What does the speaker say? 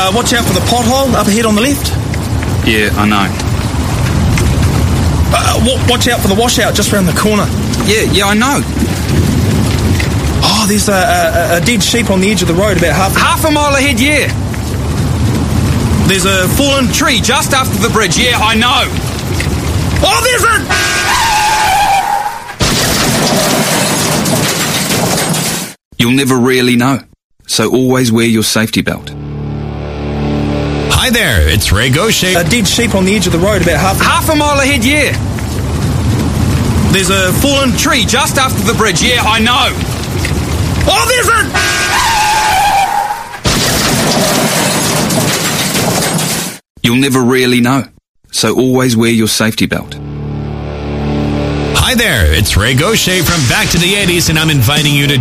Watch out for the pothole up ahead on the left. Yeah, I know. Watch out for the washout just round the corner. Yeah, I know. Oh, there's a dead sheep on the edge of the road about Half a mile ahead, yeah. There's a fallen tree just after the bridge, yeah, I know. Oh, there's a... You'll never really know, so always wear your safety belt. Hi there, it's Ray Gaucher. A dead sheep on the edge of the road about half a mile ahead, yeah. There's a fallen tree just after the bridge, yeah, I know. Oh, there's a... You'll never really know, so always wear your safety belt. Hi there, it's Ray Gaucher from Back to the 80s, and I'm inviting you to